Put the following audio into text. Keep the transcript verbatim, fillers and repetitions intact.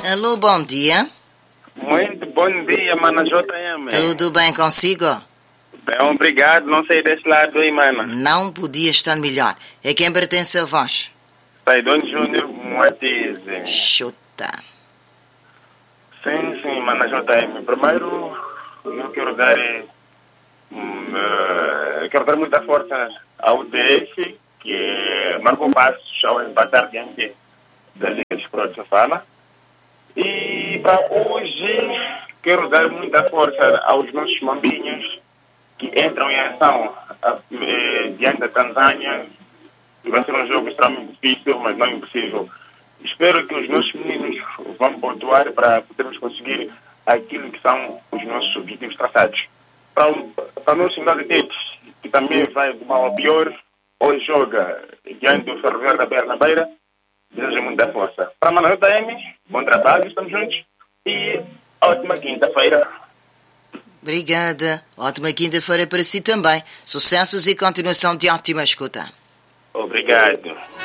Alô, bom dia. Muito bom dia, mana J M. Tudo bem consigo? Bem, obrigado. Não sei desse lado aí, mana. Não podia estar melhor. É quem pertence a vós. Sai Dom Júnior Moatize. Chuta. Sim, sim, mana J M. Primeiro, eu quero dar, hum, uh, quero dar muita força ao D F, que marcou passos ao empatar diante da Liga de Esporte Sofala. E para hoje, quero dar muita força aos nossos mambinhos que entram em ação eh, diante da Tanzânia. Vai ser um jogo extremamente difícil, mas não impossível. Espero que os nossos meninos vão pontuar para podermos conseguir aquilo que são os nossos objetivos traçados. Para o, para o nosso Cidade de Tetes, que também vai do mal ao pior, hoje joga diante do Ferroviário da Beira na Beira, desejo muita força. Para a Manaus J M, bom trabalho, estamos juntos e ótima quinta-feira. Obrigada. Ótima quinta-feira para si também. Sucessos e continuação de ótima escuta. Obrigado.